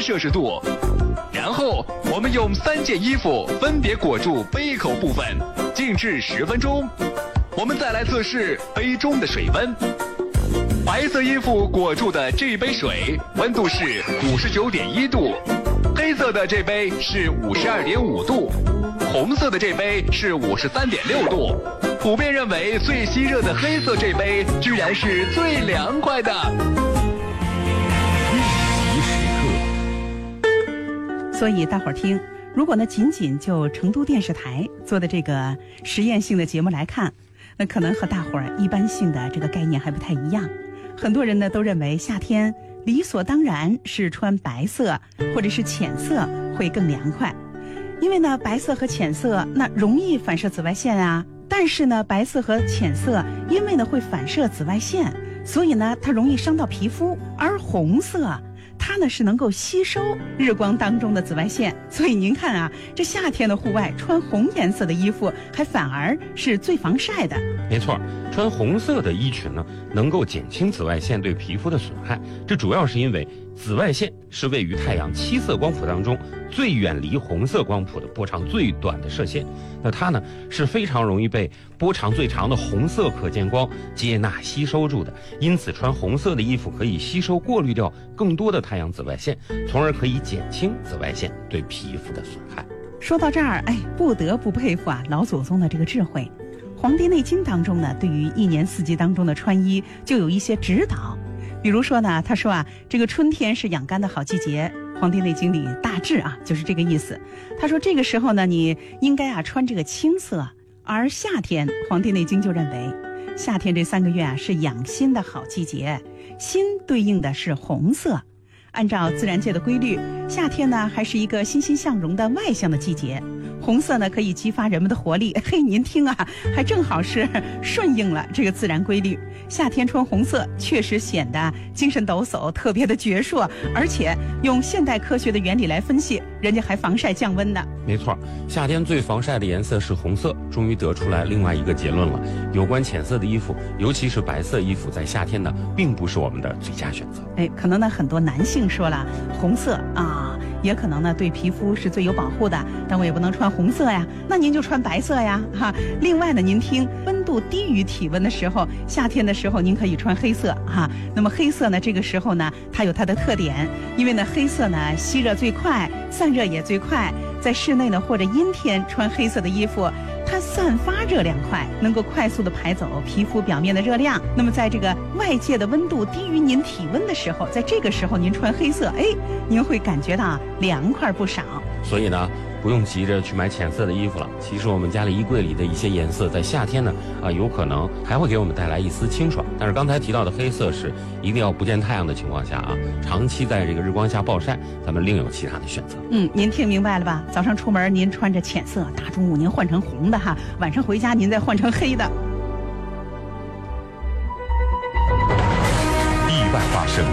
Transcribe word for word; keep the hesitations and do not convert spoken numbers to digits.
摄氏度。然后我们用三件衣服分别裹住杯口部分，静置十分钟。我们再来测试杯中的水温。白色衣服裹住的这杯水温度是五十九点一度，黑色的这杯是五十二点五度，红色的这杯是五十三点六度。普遍认为最吸热的黑色这杯居然是最凉快的。 所以大伙儿听，如果呢仅仅就成都电视台做的这个实验性的节目来看，那可能和大伙儿一般性的这个概念还不太一样。很多人呢都认为夏天理所当然是穿白色或者是浅色会更凉快，因为呢白色和浅色那容易反射紫外线啊，但是呢白色和浅色因为呢会反射紫外线，所以呢它容易伤到皮肤，而红色它呢是能够吸收日光当中的紫外线，所以您看啊，这夏天的户外穿红颜色的衣服还反而是最防晒的。 没错，穿红色的衣裙呢，能够减轻紫外线对皮肤的损害。这主要是因为紫外线是位于太阳七色光谱当中最远离红色光谱的波长最短的射线，那它呢是非常容易被波长最长的红色可见光接纳吸收住的，因此穿红色的衣服可以吸收过滤掉更多的太阳紫外线，从而可以减轻紫外线对皮肤的损害。 说到这儿，哎，不得不佩服啊老祖宗的这个智慧。《黄帝内经》当中呢，对于一年四季当中的穿衣就有一些指导。比如说呢，他说啊，这个春天是养肝的好季节，《黄帝内经》里大致啊就是这个意思。他说这个时候呢，你应该啊穿这个青色，而夏天，《黄帝内经》就认为，夏天这三个月啊是养心的好季节，心对应的是红色。按照自然界的规律，夏天呢还是一个欣欣向荣的外向的季节，红色呢可以激发人们的活力。嘿，您听啊，还正好是顺应了这个自然规律。夏天穿红色确实显得精神抖擞，特别的矍铄，而且用现代科学的原理来分析，人家还防晒降温呢。 没错，夏天最防晒的颜色是红色，终于得出来另外一个结论了。有关浅色的衣服，尤其是白色衣服，在夏天呢并不是我们的最佳选择。 哎，可能呢很多男性说了，红色啊也可能呢对皮肤是最有保护的，但我也不能穿红色呀，那您就穿白色呀哈。另外呢，您听，温度低于体温的时候，夏天的时候您可以穿黑色哈。那么黑色呢，这个时候呢它有它的特点，因为呢黑色呢吸热最快，散热也最快，在室内呢或者阴天穿黑色的衣服，它散发热量快，能够快速的排走皮肤表面的热量。那么在这个外界的温度低于您体温的时候，在这个时候您穿黑色，哎，您会感觉到凉快不少。 所以呢，不用急着去买浅色的衣服了。其实我们家里衣柜里的一些颜色，在夏天呢，啊，有可能还会给我们带来一丝清爽。但是刚才提到的黑色是一定要不见太阳的情况下啊，长期在这个日光下暴晒，咱们另有其他的选择。 嗯，您听明白了吧？早上出门您穿着浅色，大中午您换成红的哈，晚上回家您再换成黑的。 意外发生。